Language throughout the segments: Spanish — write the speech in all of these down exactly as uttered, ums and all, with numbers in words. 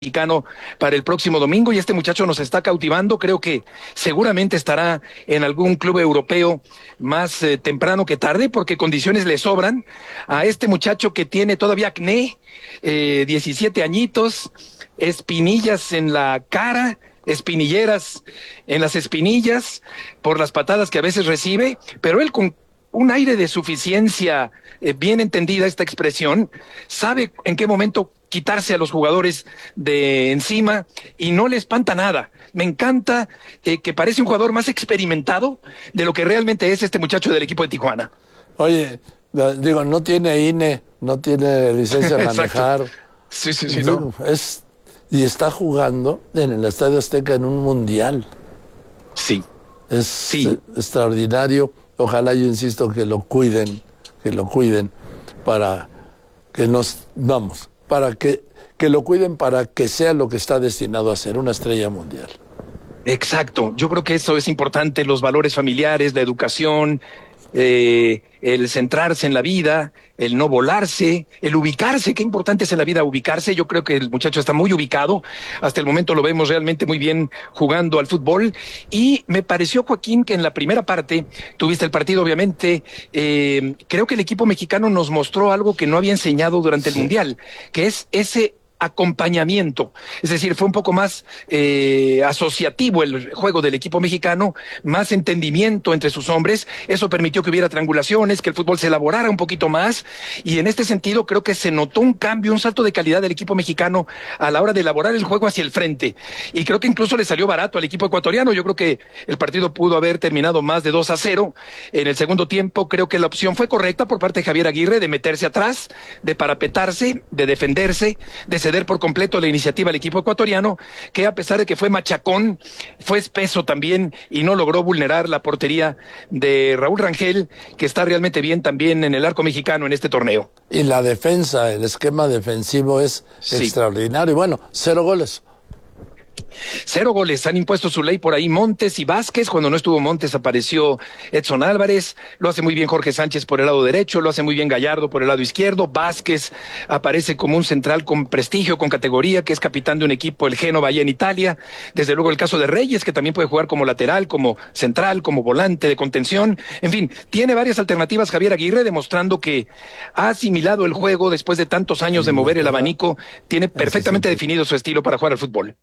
mexicano para el próximo domingo y este muchacho nos está cautivando. Creo que seguramente estará en algún club europeo más eh, temprano que tarde, porque condiciones le sobran a este muchacho que tiene todavía acné, eh, diecisiete añitos, espinillas en la cara, espinilleras en las espinillas por las patadas que a veces recibe, pero él con un aire de suficiencia, eh, bien entendida esta expresión, sabe en qué momento quitarse a los jugadores de encima y no le espanta nada. Me encanta eh, que parece un jugador más experimentado de lo que realmente es este muchacho del equipo de Tijuana. Oye, digo, no tiene I N E, no tiene licencia de manejar. Sí, sí, sí. Digo, No. es, y está jugando en el Estadio Azteca en un mundial. Sí. Es Sí. extraordinario. Ojalá, yo insisto, que lo cuiden, que lo cuiden para que nos, vamos, para que, que lo cuiden para que sea lo que está destinado a ser, una estrella mundial. Exacto, yo creo que eso es importante, los valores familiares, la educación, eh, el centrarse en la vida, el no volarse, el ubicarse, qué importante es en la vida ubicarse. Yo creo que el muchacho está muy ubicado, hasta el momento lo vemos realmente muy bien jugando al fútbol, y me pareció, Joaquín, que en la primera parte, tuviste el partido obviamente, eh, creo que el equipo mexicano nos mostró algo que no había enseñado durante el Sí. Mundial, que es ese acompañamiento, es decir, fue un poco más eh, asociativo el juego del equipo mexicano, más entendimiento entre sus hombres, eso permitió que hubiera triangulaciones, que el fútbol se elaborara un poquito más, y en este sentido creo que se notó un cambio, un salto de calidad del equipo mexicano a la hora de elaborar el juego hacia el frente, y creo que incluso le salió barato al equipo ecuatoriano. Yo creo que el partido pudo haber terminado más de dos a cero en el segundo tiempo. Creo que la opción fue correcta por parte de Javier Aguirre de meterse atrás, de parapetarse, de defenderse, de ceder por completo la iniciativa al equipo ecuatoriano, que a pesar de que fue machacón, fue espeso también y no logró vulnerar la portería de Raúl Rangel, que está realmente bien también en el arco mexicano en este torneo. Y la defensa, el esquema defensivo es Sí. extraordinario. Bueno, cero goles. Cero goles, han impuesto su ley por ahí Montes y Vázquez. Cuando no estuvo Montes apareció Edson Álvarez, lo hace muy bien Jorge Sánchez por el lado derecho, lo hace muy bien Gallardo por el lado izquierdo. Vázquez aparece como un central con prestigio, con categoría, que es capitán de un equipo, el Génova, allá en Italia. Desde luego el caso de Reyes, que también puede jugar como lateral, como central, como volante de contención. En fin, tiene varias alternativas Javier Aguirre, demostrando que ha asimilado el juego después de tantos años de mover el abanico. Tiene perfectamente definido su estilo para jugar al fútbol.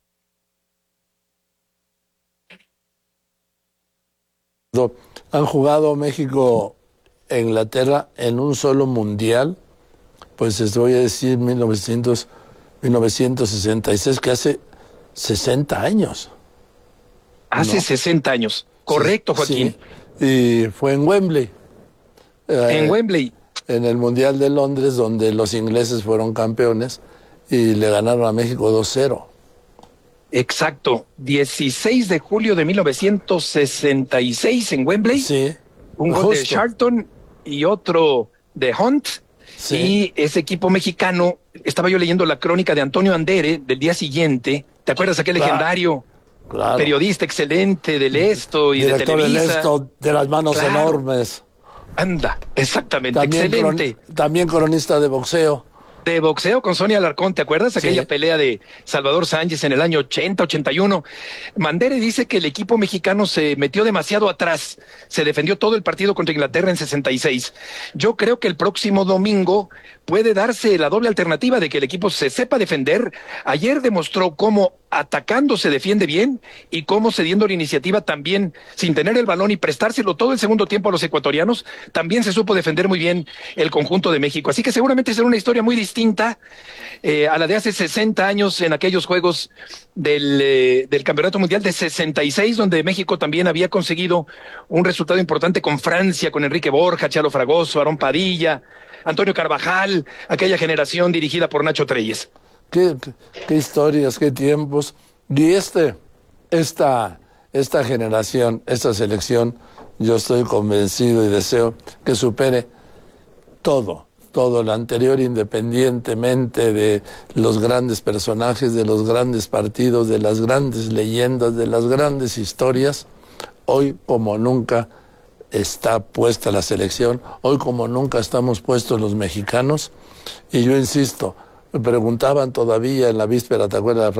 Han jugado México e Inglaterra en un solo mundial, pues les voy a decir mil novecientos, mil novecientos sesenta y seis, que hace sesenta años. Hace ¿No? sesenta años. Correcto, Joaquín. Sí. Y fue en Wembley. En eh, Wembley. En el Mundial de Londres, donde los ingleses fueron campeones y le ganaron a México dos cero. Exacto, dieciséis de julio de mil novecientos sesenta y seis en Wembley. Sí. Un gol Justo. de Charlton y otro de Hunt. Sí. Y ese equipo mexicano, estaba yo leyendo la crónica de Antonio Andere del día siguiente. ¿Te acuerdas aquel Claro. legendario Claro. periodista excelente del Esto y Director de del Televisa? Esto, de las manos Claro. enormes. Anda, exactamente, También, excelente. cron- también cronista de boxeo. De boxeo con Sonia Alarcón, ¿te acuerdas? Aquella Sí. pelea de Salvador Sánchez en el año ochenta, ochenta y uno. Mandere dice que el equipo mexicano se metió demasiado atrás, se defendió todo el partido contra Inglaterra en sesenta y seis. Yo creo que el próximo domingo puede darse la doble alternativa de que el equipo se sepa defender. Ayer demostró cómo atacando se defiende bien y cómo cediendo la iniciativa también, sin tener el balón y prestárselo todo el segundo tiempo a los ecuatorianos, también se supo defender muy bien el conjunto de México. Así que seguramente será una historia muy distinta eh, a la de hace sesenta años en aquellos juegos del, eh, del Campeonato Mundial de sesenta y seis, donde México también había conseguido un resultado importante con Francia, con Enrique Borja, Chalo Fragoso, Aarón Padilla, Antonio Carvajal, aquella generación dirigida por Nacho Treyes. Qué, qué, qué historias, qué tiempos. Y este, esta, esta generación, esta selección, yo estoy convencido y deseo que supere todo, todo lo anterior, independientemente de los grandes personajes, de los grandes partidos, de las grandes leyendas, de las grandes historias. Hoy, como nunca, está puesta la selección. Hoy, como nunca, estamos puestos los mexicanos. Y yo insisto, Me preguntaban todavía en la víspera, ¿te acuerdas?